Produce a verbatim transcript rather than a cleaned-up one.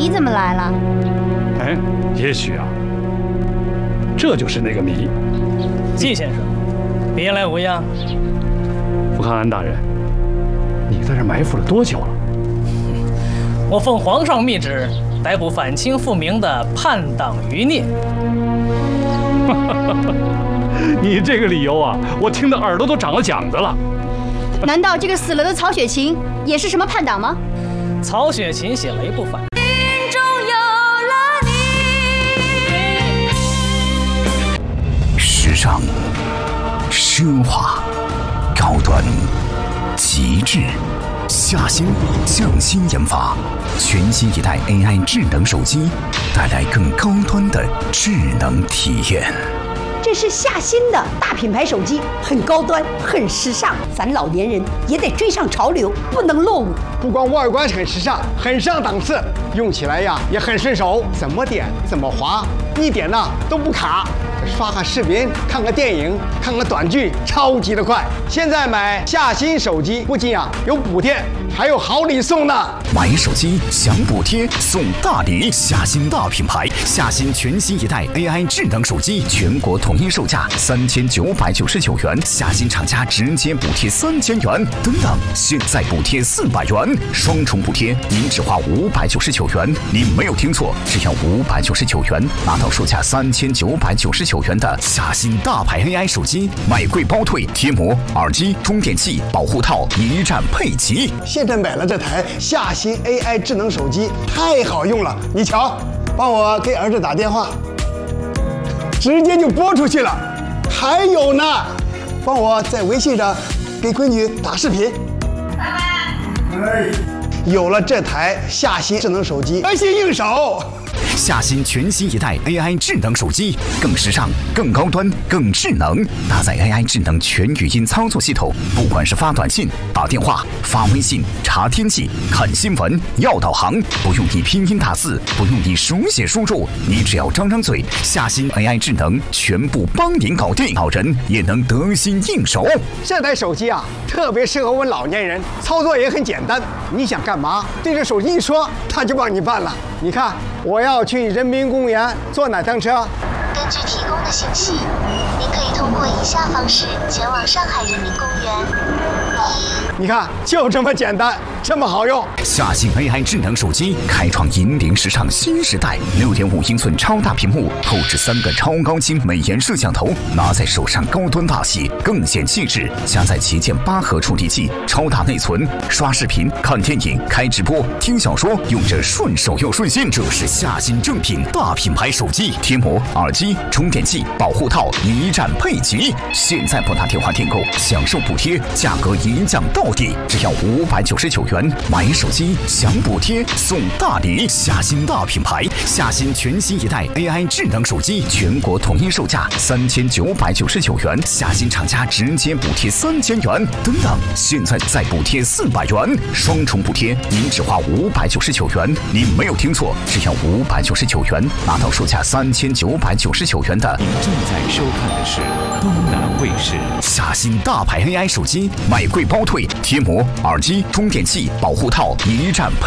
你怎么来了？ 哎，也许啊，这就是那个谜。 季先生，别来无恙。 福康安大人，你在这埋伏了多久了？ 我奉皇上密旨，逮捕反清复明的叛党余孽。 你这个理由啊，我听得耳朵都长了茧子了。 难道这个死了的曹雪芹也是什么叛党吗？ 曹雪芹写了一部反。 心中有了你。 时尚、奢华、高端、极致。夏新匠心研发，全新一代 A I 智能手机，带来更高端的智能体验。 这是夏新的大品牌手机，很高端，很时尚，咱老年人也得追上潮流，不能落伍。 不光外观很时尚，很上档次，用起来呀也很顺手，怎么点怎么滑，一点呢都不卡。刷个视频，看个电影，看个短剧，超级的快。现在买夏新手机，不仅啊有补贴，还有好礼送呢。 买手机享补贴送大礼，夏新大品牌，夏新全新一代 A I 智能手机，全国统一售价三千九百九十九元，夏新厂家直接补贴三千元，等等，现在补贴四百元，双重补贴，您只花五百九十九元。您没有听错，只要五百九十九元，拿到售价三千九百九十九元的夏新大牌 A I 手机，买贵包退，贴膜、耳机、充电器、保护套一站配齐。 现在买了这台夏新 A I 智能手机，太好用了。你瞧，帮我给儿子打电话，直接就拨出去了。还有呢，帮我在微信上给闺女打视频。哎，有了这台夏新智能手机，得心应手。 夏新全新一代 A I 智能手机，更时尚、更高端、更智能，搭载 A I 智能全语音操作系统，不管是发短信、打电话、发微信、查天气、看新闻、要导航，不用你拼音打字，不用你手写输入，你只要张张嘴，夏新 A I 智能全部帮您搞定，老人也能得心应手。 这台手机啊，特别适合我们老年人，操作也很简单。你想干嘛，对着手机一说，它就帮你办了。你看，我要去人民公园坐哪趟车？ 根据提供的信息，您可以通过以下方式前往上海人民公园。一， 你看，就这么简单，这么好用。 夏新 A I 智能手机开创引领时尚新时代，六点五英寸超大屏幕，后置三个超高清美颜摄像头，拿在手上高端大气，更显气质。加载旗舰八核处理器，超大内存，刷视频、看电影、开直播、听小说，用着顺手又顺心。这是夏新正品大品牌手机，贴膜、耳机、充电器、保护套一站配齐。现在拨打电话订购，享受补贴，价格一降到底，只要五百九十九元。买手机享补贴送大礼，夏新大品牌，夏新全新一代 A I 智能手机，全国统一售价三千九百九十九元，夏新厂家直接补贴三千元，等等，现在再补贴四百元，双重补贴，您只花五百九十九元。您没有听错，只要五百九十九元，拿到售价三千九百九十九元的。 您正在收看的是东南卫视夏新大牌 A I 手机，买贵包退，贴膜、耳机、充电器、保护套一站配。